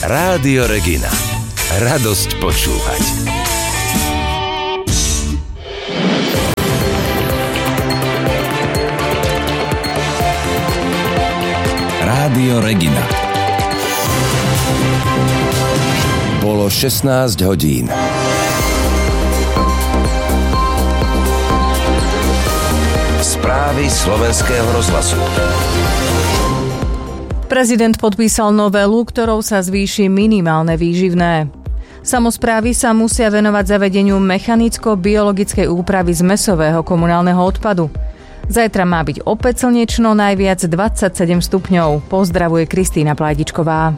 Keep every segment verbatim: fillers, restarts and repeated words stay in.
Rádio Regina. Radosť počúvať. Rádio Regina. Bolo šestnásť hodín. Správy slovenského rozhlasu. Prezident podpísal novelu, ktorou sa zvýši minimálne výživné. Samosprávy sa musia venovať zavedeniu mechanicko-biologickej úpravy zmesového komunálneho odpadu. Zajtra má byť opäť slnečno, najviac dvadsaťsedem stupňov. Pozdravuje Kristína Plajdičková.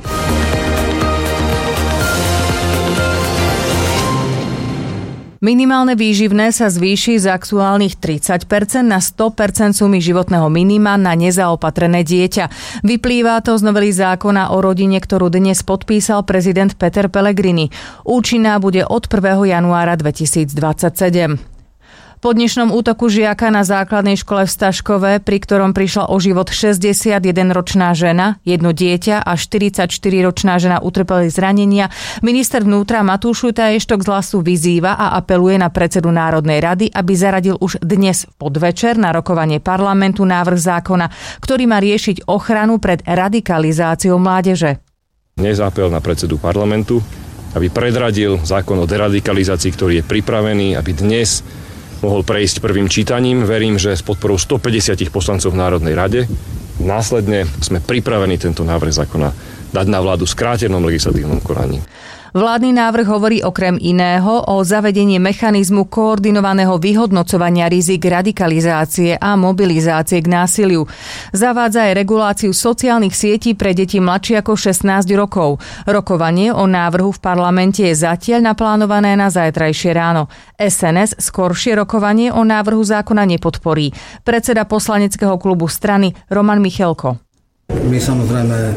Minimálne výživné sa zvýši z aktuálnych tridsať percent na sto percent sumy životného minima na nezaopatrené dieťa. Vyplýva to z novely zákona o rodine, ktorú dnes podpísal prezident Peter Pellegrini. Účinná bude od prvého januára dvetisícdvadsaťsedem. Po dnešnom útoku žiaka na základnej škole v Staškove, pri ktorom prišla o život šesťdesiatjedenročná žena, jedno dieťa a štyridsaťštyriročná žena utrpeli zranenia, minister vnútra Matúš Šutaj-Eštok z Hlasu vyzýva a apeluje na predsedu Národnej rady, aby zaradil už dnes v podvečer na rokovanie parlamentu návrh zákona, ktorý má riešiť ochranu pred radikalizáciou mládeže. Dnes apel na predsedu parlamentu, aby predradil zákon o deradikalizácii, ktorý je pripravený, aby dnes mohol prejsť prvým čítaním. Verím, že s podporou stopäťdesiat poslancov v Národnej rade. Následne sme pripravení tento návrh zákona dať na vládu v skrátenom legislatívnom konaní. Vládny návrh hovorí okrem iného o zavedení mechanizmu koordinovaného vyhodnocovania rizik radikalizácie a mobilizácie k násiliu. Zavádza aj reguláciu sociálnych sietí pre deti mladšie ako šestnásť rokov. Rokovanie o návrhu v parlamente je zatiaľ naplánované na zajtrajšie ráno. es en es skoršie rokovanie o návrhu zákona nepodporí. Predseda poslaneckého klubu strany Roman Michelko. My samozrejme e,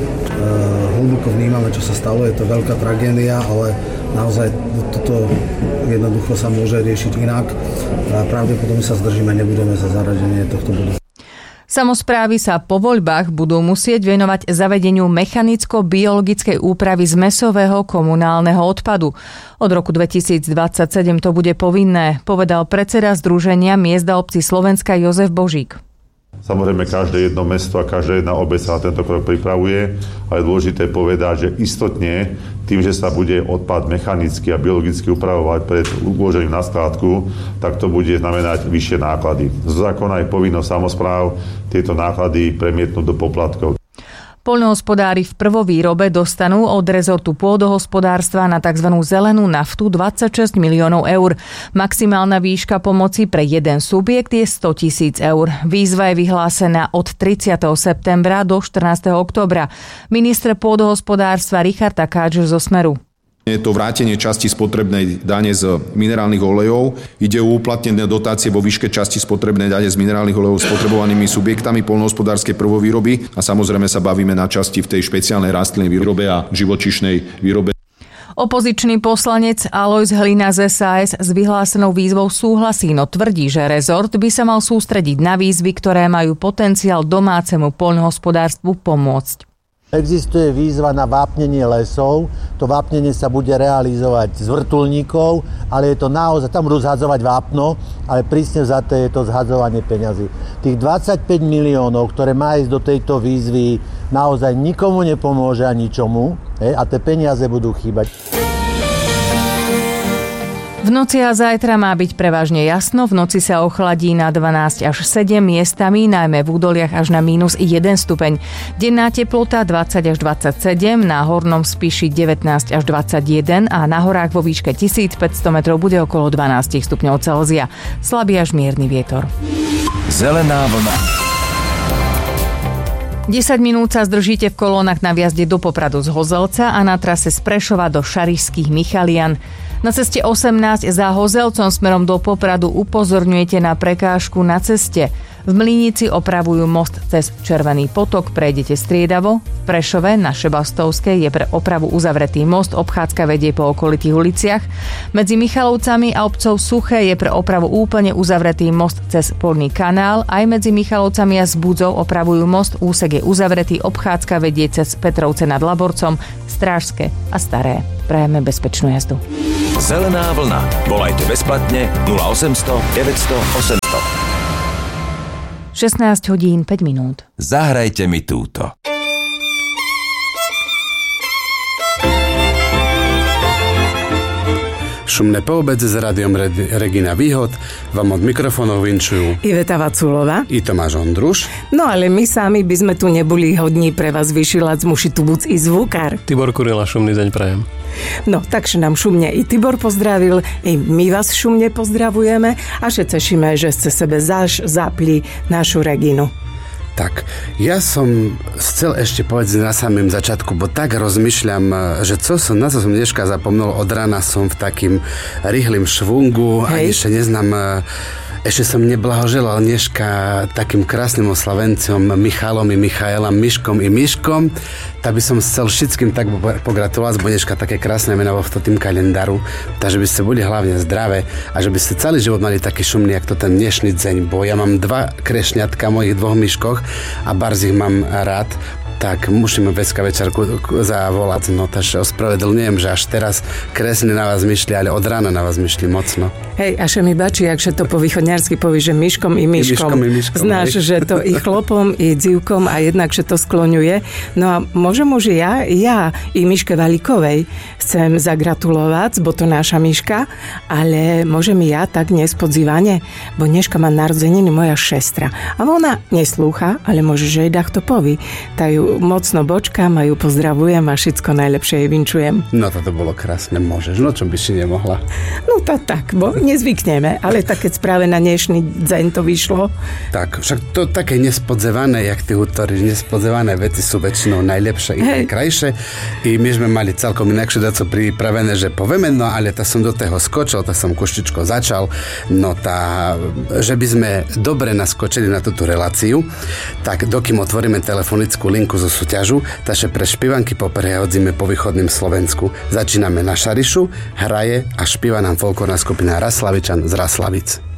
hlboko vnímame, čo sa stalo, je to veľká tragédia, ale naozaj toto jednoducho sa môže riešiť inak. A pravdepodobne sa zdržíme, nebudeme za zaradenie tohto bodu. Samosprávy sa po voľbách budú musieť venovať zavedeniu mechanicko-biologickej úpravy zmesového komunálneho odpadu. Od roku dvetisícdvadsaťsedem to bude povinné, povedal predseda Združenia miest a obcí Slovenska Jozef Božík. Samozrejme, každé jedno mesto a každá jedna obec sa na tento krok pripravuje, ale je dôležité povedať, že istotne tým, že sa bude odpad mechanicky a biologicky upravovať pred uložením na skládku, tak to bude znamenať vyššie náklady. Z zákona je povinnosť samospráv tieto náklady premietnúť do poplatkov. Poľnohospodári v prvovýrobe dostanú od rezortu pôdohospodárstva na tzv. Zelenú naftu dvadsaťšesť miliónov eur. Maximálna výška pomoci pre jeden subjekt je sto tisíc eur. Výzva je vyhlásená od tridsiateho septembra do štrnásteho októbra. Minister pôdohospodárstva Richard Takáč zo Smeru. Je to vrátenie časti spotrebnej dane z minerálnych olejov. Ide o uplatnené dotácie vo výške časti spotrebnej dane z minerálnych olejov spotrebovanými subjektami poľnohospodárskej prvovýroby a samozrejme sa bavíme na časti v tej špeciálnej rastlinnej výrobe a živočíšnej výrobe. Opozičný poslanec Alojz Hlina z es a es s vyhlásenou výzvou súhlasí, no tvrdí, že rezort by sa mal sústrediť na výzvy, ktoré majú potenciál domácemu poľnohospodárstvu pomôcť. Existuje výzva na vápnenie lesov. To vápnenie sa bude realizovať z vrtuľníkov, ale je to naozaj, tam budú zhadzovať vápno, ale prísne vzaté je to zhadzovanie peňazí. Tých dvadsaťpäť miliónov, ktoré má ísť do tejto výzvy, naozaj nikomu nepomôže a ničomu, hej, a tie peniaze budú chýbať. V noci a zajtra má byť prevažne jasno, v noci sa ochladí na dvanásť až sedem miestami, najmä v údoliach až na mínus jeden stupeň. Denná teplota dvadsať až dvadsaťsedem, na hornom Spiši devätnásť až dvadsaťjeden a na horách vo výške tisícpäťsto metrov bude okolo dvanásť stupňov Celzia. Slabý až mierny vietor. Zelená vlna. desať minút sa zdržíte v kolónach na vjazde do Popradu z Hozelca a na trase z Prešova do Šarišských Michalian. Na ceste osemnásť za Hozelcom smerom do Popradu upozorňujete na prekážku na ceste. V Mlynici opravujú most cez Červený potok, prejdete striedavo. V Prešove na Šebastovskej je pre opravu uzavretý most, obchádzka vedie po okolitých uliciach. Medzi Michalovcami a obcov Suché je pre opravu úplne uzavretý most cez Polný kanál. Aj medzi Michalovcami a Zbudzou opravujú most, úsek je uzavretý, obchádzka vedie cez Petrovce nad Laborcom, Strážske a Staré. Prajeme bezpečnú jazdu. Zelená vlna. Volajte bezplatne nula osemsto deväťsto osemsto. šestnásť hodín päť minút. Zahrajte mi túto. Šumné poobede s rádiom Regina Výhod vám od mikrofónov vinčujú Iveta Vaculova i Tomáš Ondruš. No ale my sami by sme tu neboli hodní pre vás vyšilať z muši tubuc i zvukár. Tibor Kurila, šumný deň prajem. No, takže nám šumne i Tibor pozdravil, i my vás šumne pozdravujeme a že tešíme, že ste sebe zaž zapli našu Reginu. Tak, ja som chcel ešte povedať na samém začiatku, bo tak rozmýšľam, že co som, na co som dneška zapomnul, od rána som v takým rýchlym švungu. Hej. A ešte neznám, ešte som neblahoželal dneška takým krásnym oslavencom Michalom i Michaelom, Miškom i Miškom. Tak by som chcel všetkým tak pogratulovať, bo dneška také krásne mená vo tým kalendáru. Takže by ste boli hlavne zdravé a že by ste celý život mali taký šumný, jak to ten dnešný deň, bo ja mám dva krešňatka mojich dvoch myškoch a barz ich mám rád. Tak musíme dneska večerku zavolať, no takže ospravedlňujem, že až teraz kresne na vás myšli, ale od rána na vás myšli mocno. Hej, a še mi bačí, akže to po východňarsky poví, že myškom i myškom. I myškom, i myškom Znáš, hej. Že to i chlopom, i dzivkom a jednak, že to skloňuje. No a môžem už ja, ja i Miške Valikovej chcem zagratulovať, bo to naša Miška, ale môžem i ja tak nespodzývanie, bo dneška má narodzeniny moja šestra. A ona neslúcha, ale môže, že jej dach to poví. Tajú mocno bočkám a ju pozdravujem a všetko najlepšie jej vinčujem. No toto bolo krásne, môžeš, no čo by si nemohla. No to tak, bo nezvykneme, ale tak keď práve na dnešný deň to vyšlo. Tak, však to také nespodzevané, jak ty hovoríš, nespodzevané veci sú väčšinou najlepšie i najkrajšie. I my sme mali celkom inakšie daco pripravené, že povieme, no ale tá som do toho skočil, tá som koštičko začal, no tá, že by sme dobre naskočili na túto reláciu, tak dokým otvoríme telefonickú linku zo súťažu, takže pre špievanky poprehodzíme po východným Slovensku. Začíname na Šarišu, hraje a špieva nám folklórna skupina Raslavičan z Raslavic.